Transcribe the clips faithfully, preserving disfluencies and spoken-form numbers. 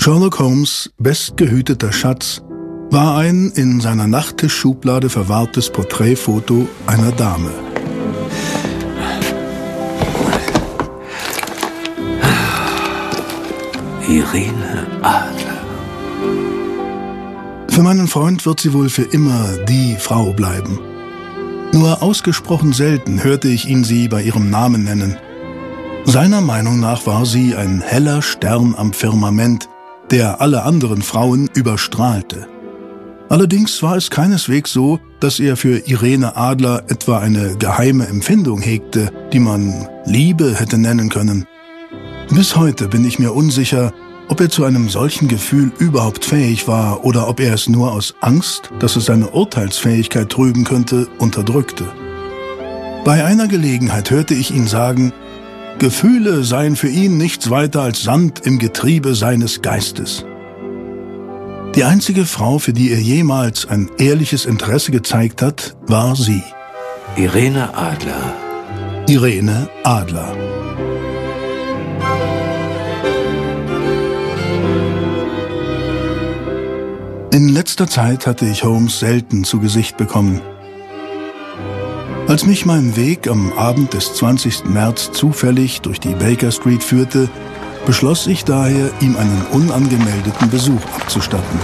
Sherlock Holmes' bestgehüteter Schatz war ein in seiner Nachttischschublade verwahrtes Porträtfoto einer Dame. Irene Adler. Für meinen Freund wird sie wohl für immer die Frau bleiben. Nur ausgesprochen selten hörte ich ihn sie bei ihrem Namen nennen. Seiner Meinung nach war sie ein heller Stern am Firmament, der alle anderen Frauen überstrahlte. Allerdings war es keineswegs so, dass er für Irene Adler etwa eine geheime Empfindung hegte, die man Liebe hätte nennen können. Bis heute bin ich mir unsicher, ob er zu einem solchen Gefühl überhaupt fähig war oder ob er es nur aus Angst, dass es seine Urteilsfähigkeit trüben könnte, unterdrückte. Bei einer Gelegenheit hörte ich ihn sagen, Gefühle seien für ihn nichts weiter als Sand im Getriebe seines Geistes. Die einzige Frau, für die er jemals ein ehrliches Interesse gezeigt hat, war sie. Irene Adler. Irene Adler. In letzter Zeit hatte ich Holmes selten zu Gesicht bekommen. Als mich mein Weg am Abend des zwanzigsten März zufällig durch die Baker Street führte, beschloss ich daher, ihm einen unangemeldeten Besuch abzustatten.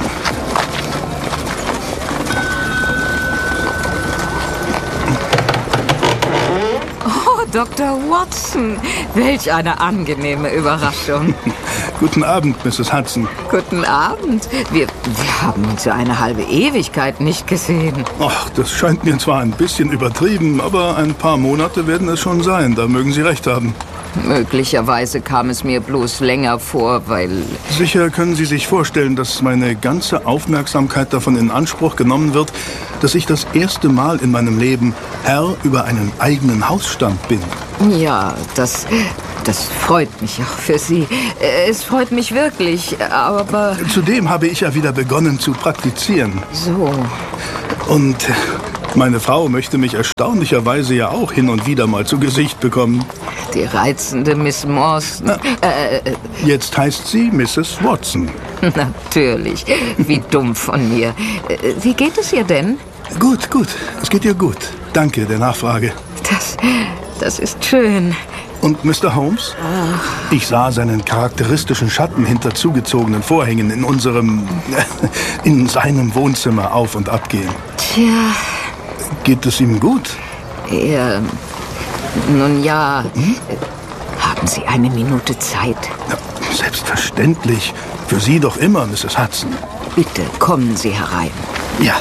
Oh, Doktor Watson, welch eine angenehme Überraschung. Guten Abend, Misses Hudson. Guten Abend. Wir, wir haben uns ja eine halbe Ewigkeit nicht gesehen. Ach, das scheint mir zwar ein bisschen übertrieben, aber ein paar Monate werden es schon sein, da mögen Sie recht haben. Möglicherweise kam es mir bloß länger vor, weil... Sicher können Sie sich vorstellen, dass meine ganze Aufmerksamkeit davon in Anspruch genommen wird, dass ich das erste Mal in meinem Leben Herr über einen eigenen Hausstand bin. Ja, das, das freut mich auch für Sie. Es freut mich wirklich, aber... Zudem habe ich ja wieder begonnen zu praktizieren. So. Und meine Frau möchte mich erstaunlicherweise ja auch hin und wieder mal zu Gesicht bekommen. Die reizende Miss Morstan. Äh, äh, Jetzt heißt sie Misses Watson. Natürlich. Wie dumm von mir. Wie geht es ihr denn? Gut, gut. Es geht ihr gut. Danke der Nachfrage. Das, das ist schön. Und Mister Holmes? Ach. Ich sah seinen charakteristischen Schatten hinter zugezogenen Vorhängen in unserem, in seinem Wohnzimmer auf und ab gehen. Tja. Geht es ihm gut? Er, nun ja, hm? Haben Sie eine Minute Zeit? Ja, selbstverständlich. Für Sie doch immer, Misses Hudson. Bitte, kommen Sie herein. Ja.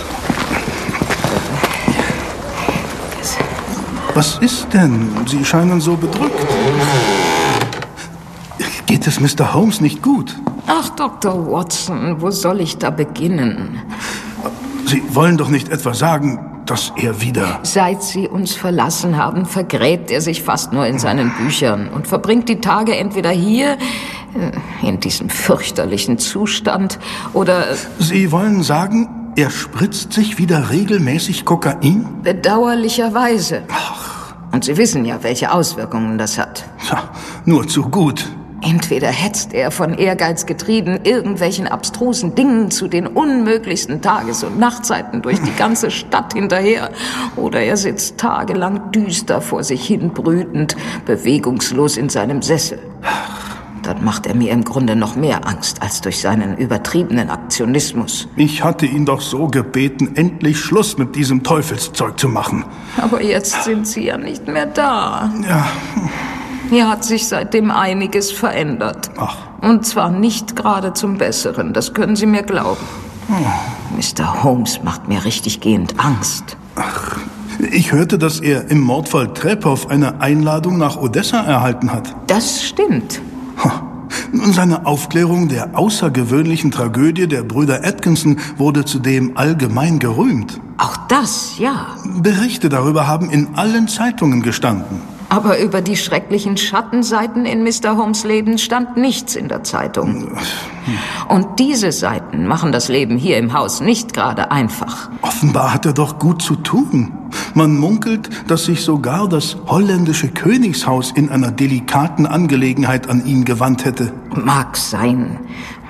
Was ist denn? Sie scheinen so bedrückt. Geht es Mister Holmes nicht gut? Ach, Doktor Watson, wo soll ich da beginnen? Sie wollen doch nicht etwa sagen, dass er wieder... Seit Sie uns verlassen haben, vergräbt er sich fast nur in seinen Büchern und verbringt die Tage entweder hier, in diesem fürchterlichen Zustand, oder... Sie wollen sagen, er spritzt sich wieder regelmäßig Kokain? Bedauerlicherweise. Ach. Und Sie wissen ja, welche Auswirkungen das hat. Ja, nur zu gut. Entweder hetzt er von Ehrgeiz getrieben irgendwelchen abstrusen Dingen zu den unmöglichsten Tages- und Nachtzeiten durch die ganze Stadt hinterher, oder er sitzt tagelang düster vor sich hin brütend, bewegungslos in seinem Sessel. Dann macht er mir im Grunde noch mehr Angst als durch seinen übertriebenen Aktionismus. Ich hatte ihn doch so gebeten, endlich Schluss mit diesem Teufelszeug zu machen. Aber jetzt sind Sie ja nicht mehr da. Ja. Hier hat sich seitdem einiges verändert. Ach. Und zwar nicht gerade zum Besseren, das können Sie mir glauben. Hm. Mister Holmes macht mir richtig gehend Angst. Ach, ich hörte, dass er im Mordfall Trepow eine Einladung nach Odessa erhalten hat. Das stimmt. Nun, seine Aufklärung der außergewöhnlichen Tragödie der Brüder Atkinson wurde zudem allgemein gerühmt. Auch das, ja. Berichte darüber haben in allen Zeitungen gestanden. Aber über die schrecklichen Schattenseiten in Mister Holmes' Leben stand nichts in der Zeitung. Und diese Seiten machen das Leben hier im Haus nicht gerade einfach. Offenbar hat er doch gut zu tun. Man munkelt, dass sich sogar das holländische Königshaus in einer delikaten Angelegenheit an ihn gewandt hätte. Mag sein.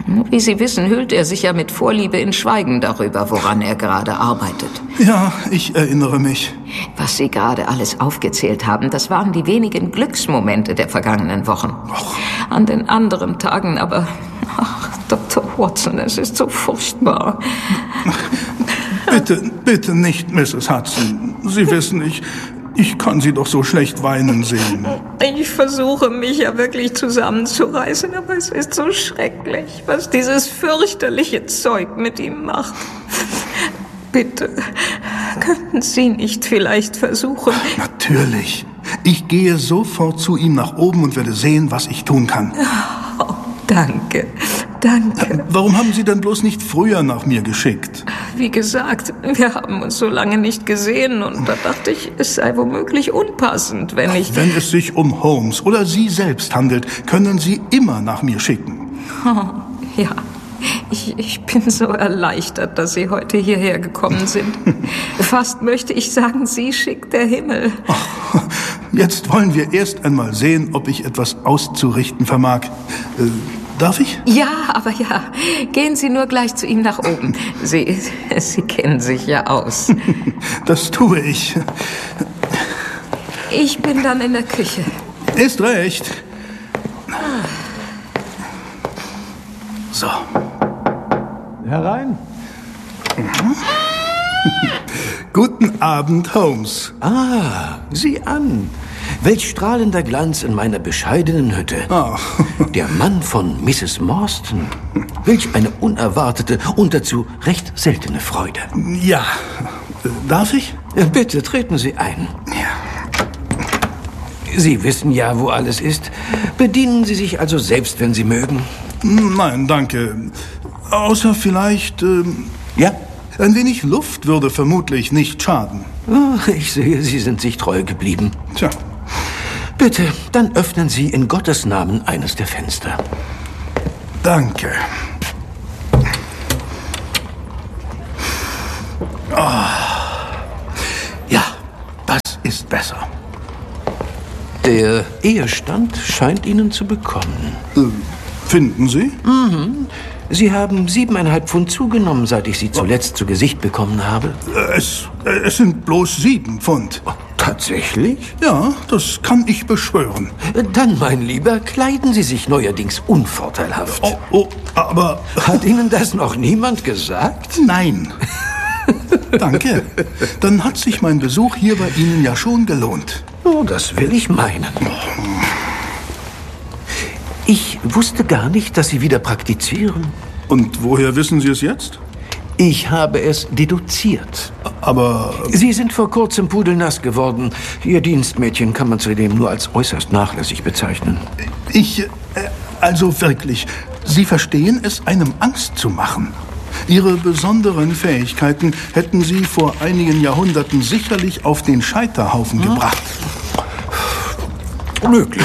Wie Sie wissen, hüllt er sich ja mit Vorliebe in Schweigen darüber, woran er gerade arbeitet. Ja, ich erinnere mich. Was Sie gerade alles aufgezählt haben, das waren die wenigen Glücksmomente der vergangenen Wochen. Och. An den anderen Tagen aber... Ach, Doktor Watson, es ist so furchtbar. Bitte, bitte nicht, Misses Hudson. Sie wissen, ich... Ich kann Sie doch so schlecht weinen sehen. Ich versuche mich ja wirklich zusammenzureißen, aber es ist so schrecklich, was dieses fürchterliche Zeug mit ihm macht. Bitte, könnten Sie nicht vielleicht versuchen? Natürlich. Ich gehe sofort zu ihm nach oben und werde sehen, was ich tun kann. Oh, danke, danke. Warum haben Sie denn bloß nicht früher nach mir geschickt? Wie gesagt, wir haben uns so lange nicht gesehen und da dachte ich, es sei womöglich unpassend, wenn ich... Wenn es sich um Holmes oder Sie selbst handelt, können Sie immer nach mir schicken. Oh, ja, ich, ich bin so erleichtert, dass Sie heute hierher gekommen sind. Fast möchte ich sagen, Sie schickt der Himmel. Oh, jetzt wollen wir erst einmal sehen, ob ich etwas auszurichten vermag. Äh, Darf ich? Ja, aber ja. Gehen Sie nur gleich zu ihm nach oben. Sie, Sie kennen sich ja aus. Das tue ich. Ich bin dann in der Küche. Ist recht. So. Herein. Mhm. Guten Abend, Holmes. Ah, sieh an. Welch strahlender Glanz in meiner bescheidenen Hütte. Oh. Der Mann von Misses Morstan. Welch eine unerwartete und dazu recht seltene Freude. Ja. Darf ich? Bitte, treten Sie ein. Ja. Sie wissen ja, wo alles ist. Bedienen Sie sich also selbst, wenn Sie mögen. Nein, danke. Außer vielleicht... Ähm, ja? Ein wenig Luft würde vermutlich nicht schaden. Oh, ich sehe, Sie sind sich treu geblieben. Tja. Bitte, dann öffnen Sie in Gottes Namen eines der Fenster. Danke. Oh. Ja, das ist besser. Der Ehestand scheint Ihnen zu bekommen. Äh, finden Sie? Mhm. Sie haben siebeneinhalb Pfund zugenommen, seit ich Sie zuletzt zu Gesicht bekommen habe. Es, es sind bloß sieben Pfund. Oh, tatsächlich? Ja, das kann ich beschwören. Dann, mein Lieber, kleiden Sie sich neuerdings unvorteilhaft. Oh, oh, aber... Hat Ihnen das noch niemand gesagt? Nein. Danke. Dann hat sich mein Besuch hier bei Ihnen ja schon gelohnt. Oh, das will ich meinen. Ich wusste gar nicht, dass Sie wieder praktizieren. Und woher wissen Sie es jetzt? Ich habe es deduziert. Aber... Sie sind vor kurzem pudelnass geworden. Ihr Dienstmädchen kann man zudem nur als äußerst nachlässig bezeichnen. Ich... Äh, also wirklich, Sie verstehen es, einem Angst zu machen. Ihre besonderen Fähigkeiten hätten Sie vor einigen Jahrhunderten sicherlich auf den Scheiterhaufen hm? gebracht. Möglich.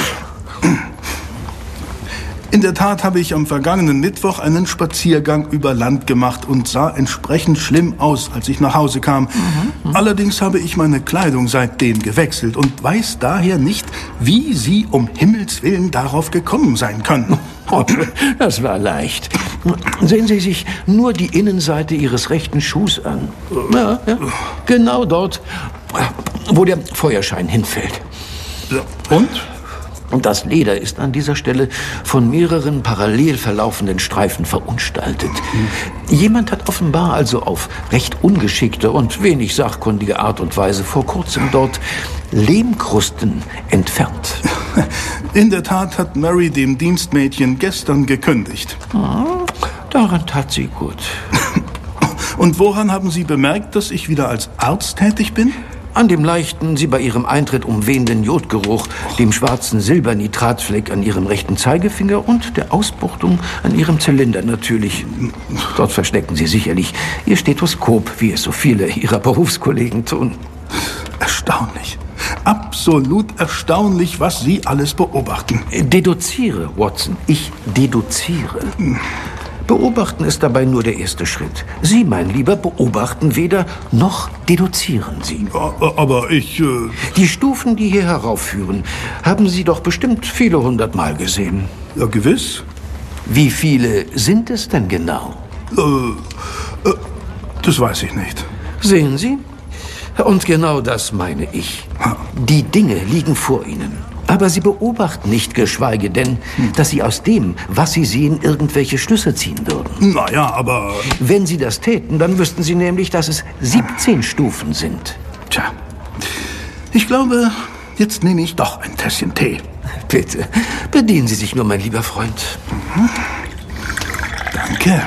In der Tat habe ich am vergangenen Mittwoch einen Spaziergang über Land gemacht und sah entsprechend schlimm aus, als ich nach Hause kam. Mhm. Allerdings habe ich meine Kleidung seitdem gewechselt und weiß daher nicht, wie Sie um Himmels Willen darauf gekommen sein können. Oh, das war leicht. Sehen Sie sich nur die Innenseite Ihres rechten Schuhs an. Ja, ja. Genau dort, wo der Feuerschein hinfällt. Und? Und das Leder ist an dieser Stelle von mehreren parallel verlaufenden Streifen verunstaltet. Jemand hat offenbar also auf recht ungeschickte und wenig sachkundige Art und Weise vor kurzem dort Lehmkrusten entfernt. In der Tat hat Mary dem Dienstmädchen gestern gekündigt. Ah, daran tat sie gut. Und woran haben Sie bemerkt, dass ich wieder als Arzt tätig bin? An dem leichten, sie bei ihrem Eintritt umwehenden Jodgeruch, dem schwarzen Silbernitratfleck an ihrem rechten Zeigefinger und der Ausbuchtung an ihrem Zylinder natürlich. Dort verstecken sie sicherlich ihr Stethoskop, wie es so viele ihrer Berufskollegen tun. Erstaunlich. Absolut erstaunlich, was Sie alles beobachten. Deduziere, Watson. Ich deduziere. Beobachten ist dabei nur der erste Schritt. Sie, mein Lieber, beobachten weder noch deduzieren Sie. Aber ich... Äh Die Stufen, die hier heraufführen, haben Sie doch bestimmt viele hundert Mal gesehen. Ja, gewiss. Wie viele sind es denn genau? Äh, äh, das weiß ich nicht. Sehen Sie? Und genau das meine ich. Die Dinge liegen vor Ihnen. Aber Sie beobachten nicht, geschweige denn, dass Sie aus dem, was Sie sehen, irgendwelche Schlüsse ziehen würden. Naja, aber... Wenn Sie das täten, dann wüssten Sie nämlich, dass es siebzehn Stufen sind. Tja, ich glaube, jetzt nehme ich doch ein Tässchen Tee. Bitte, bedienen Sie sich nur, mein lieber Freund. Mhm. Danke.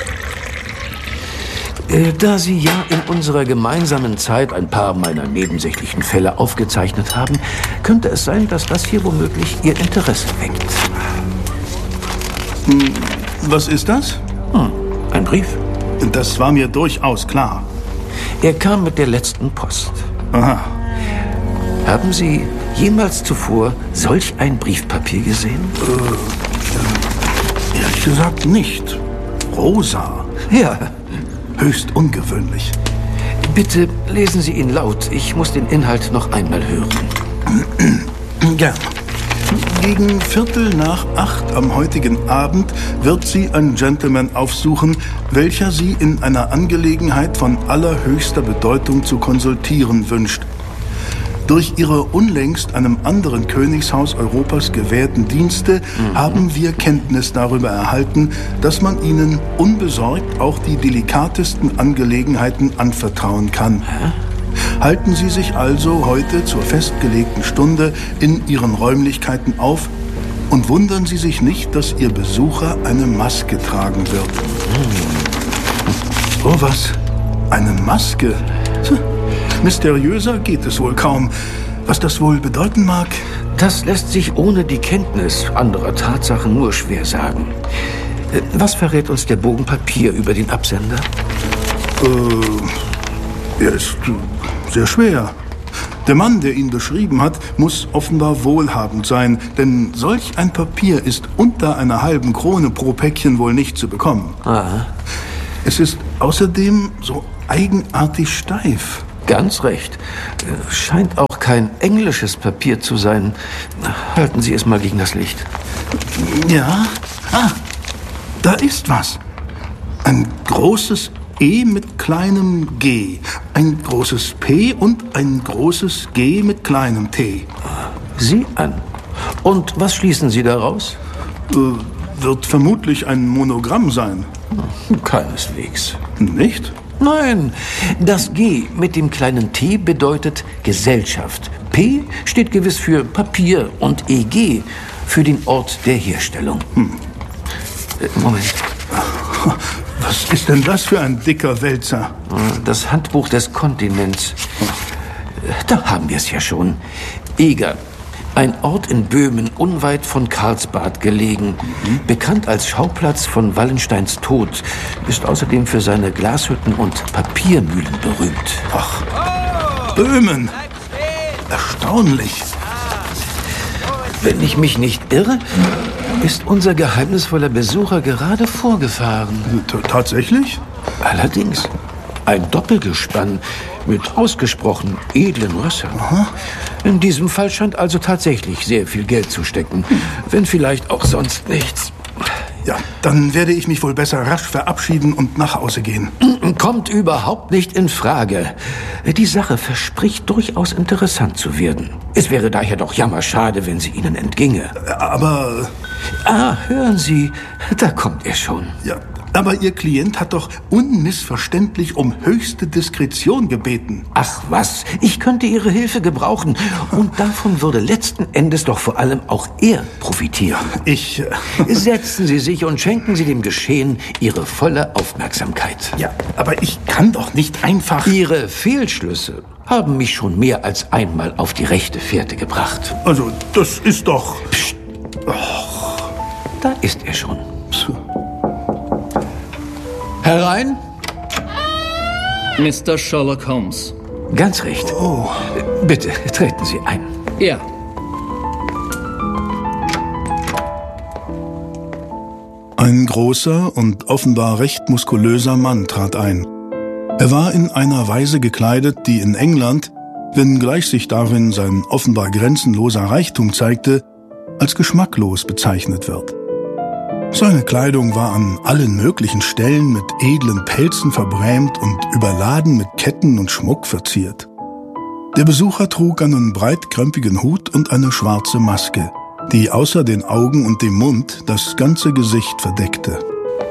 Da Sie ja in unserer gemeinsamen Zeit ein paar meiner nebensächlichen Fälle aufgezeichnet haben, könnte es sein, dass das hier womöglich Ihr Interesse weckt. Was ist das? Hm, ein Brief. Das war mir durchaus klar. Er kam mit der letzten Post. Aha. Haben Sie jemals zuvor solch ein Briefpapier gesehen? Äh, ehrlich gesagt nicht. Rosa. Ja. Höchst ungewöhnlich. Bitte lesen Sie ihn laut. Ich muss den Inhalt noch einmal hören. Gern. Gegen Viertel nach acht am heutigen Abend wird sie ein Gentleman aufsuchen, welcher sie in einer Angelegenheit von allerhöchster Bedeutung zu konsultieren wünscht. Durch ihre unlängst einem anderen Königshaus Europas gewährten Dienste mhm. haben wir Kenntnis darüber erhalten, dass man ihnen unbesorgt auch die delikatesten Angelegenheiten anvertrauen kann. Hä? Halten Sie sich also heute zur festgelegten Stunde in Ihren Räumlichkeiten auf und wundern Sie sich nicht, dass Ihr Besucher eine Maske tragen wird. Mhm. Oh, was? Eine Maske? Mysteriöser geht es wohl kaum. Was das wohl bedeuten mag? Das lässt sich ohne die Kenntnis anderer Tatsachen nur schwer sagen. Was verrät uns der Bogen Papier über den Absender? Äh, er ist sehr schwer. Der Mann, der ihn beschrieben hat, muss offenbar wohlhabend sein, denn solch ein Papier ist unter einer halben Krone pro Päckchen wohl nicht zu bekommen. Aha. Es ist außerdem so eigenartig steif. Ganz recht. Scheint auch kein englisches Papier zu sein. Halten Sie es mal gegen das Licht. Ja. Ah, da ist was. Ein großes E mit kleinem G, ein großes P und ein großes G mit kleinem T. Sieh an. Und was schließen Sie daraus? Äh, wird vermutlich ein Monogramm sein. Keineswegs. Nicht? Nein, das G mit dem kleinen T bedeutet Gesellschaft. P steht gewiss für Papier und E G für den Ort der Herstellung. Hm. Äh, Moment. Was ist denn das für ein dicker Wälzer? Das Handbuch des Kontinents. Da haben wir es ja schon. Eger. Ein Ort in Böhmen, unweit von Karlsbad gelegen. Mhm. Bekannt als Schauplatz von Wallensteins Tod, ist außerdem für seine Glashütten und Papiermühlen berühmt. Ach, Böhmen! Erstaunlich. Wenn ich mich nicht irre, ist unser geheimnisvoller Besucher gerade vorgefahren. T- Tatsächlich? Allerdings. Ein Doppelgespann mit ausgesprochen edlen Rössern. Aha. In diesem Fall scheint also tatsächlich sehr viel Geld zu stecken, wenn vielleicht auch sonst nichts. Ja, dann werde ich mich wohl besser rasch verabschieden und nach Hause gehen. Kommt überhaupt nicht in Frage. Die Sache verspricht durchaus interessant zu werden. Es wäre daher doch jammerschade, wenn sie Ihnen entginge. Aber... Ah, hören Sie, da kommt er schon. Ja, aber Ihr Klient hat doch unmissverständlich um höchste Diskretion gebeten. Ach was, ich könnte Ihre Hilfe gebrauchen. Und davon würde letzten Endes doch vor allem auch er profitieren. Ich... Setzen Sie sich und schenken Sie dem Geschehen Ihre volle Aufmerksamkeit. Ja, aber ich kann doch nicht einfach... Ihre Fehlschlüsse haben mich schon mehr als einmal auf die rechte Fährte gebracht. Also, das ist doch... Psst. Oh. Da ist er schon. Herein. Mister Sherlock Holmes. Ganz recht. Oh. Bitte, treten Sie ein. Ja. Ein großer und offenbar recht muskulöser Mann trat ein. Er war in einer Weise gekleidet, die in England, wenngleich sich darin sein offenbar grenzenloser Reichtum zeigte, als geschmacklos bezeichnet wird. Seine Kleidung war an allen möglichen Stellen mit edlen Pelzen verbrämt und überladen mit Ketten und Schmuck verziert. Der Besucher trug einen breitkrempigen Hut und eine schwarze Maske, die außer den Augen und dem Mund das ganze Gesicht verdeckte.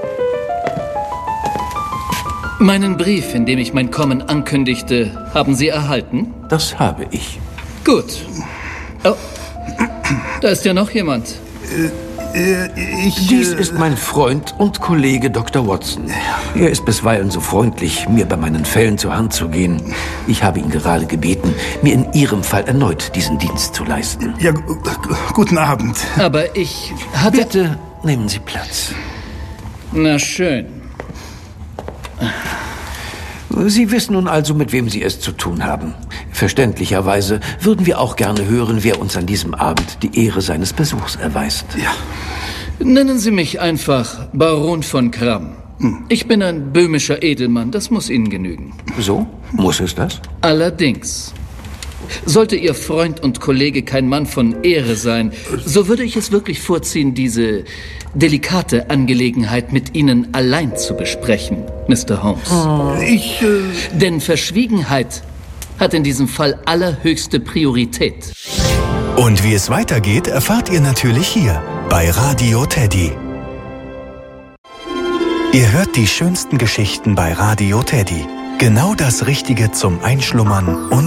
Meinen Brief, in dem ich mein Kommen ankündigte, haben Sie erhalten? Das habe ich. Gut. Oh, da ist ja noch jemand. Äh, äh, ich, Dies äh, ist mein Freund und Kollege Doktor Watson. Er ist bisweilen so freundlich, mir bei meinen Fällen zur Hand zu gehen. Ich habe ihn gerade gebeten, mir in Ihrem Fall erneut diesen Dienst zu leisten. Ja, g- guten Abend. Aber ich hatte... Bitte nehmen Sie Platz. Na schön. Sie wissen nun also, mit wem Sie es zu tun haben. Verständlicherweise würden wir auch gerne hören, wer uns an diesem Abend die Ehre seines Besuchs erweist. Ja. Nennen Sie mich einfach Baron von Kramm. Ich bin ein böhmischer Edelmann, das muss Ihnen genügen. So? Muss es das? Allerdings. Sollte Ihr Freund und Kollege kein Mann von Ehre sein, so würde ich es wirklich vorziehen, diese delikate Angelegenheit mit Ihnen allein zu besprechen, Mister Holmes. Ich, äh... Denn Verschwiegenheit hat in diesem Fall allerhöchste Priorität. Und wie es weitergeht, erfahrt ihr natürlich hier bei Radio Teddy. Ihr hört die schönsten Geschichten bei Radio Teddy. Genau das Richtige zum Einschlummern und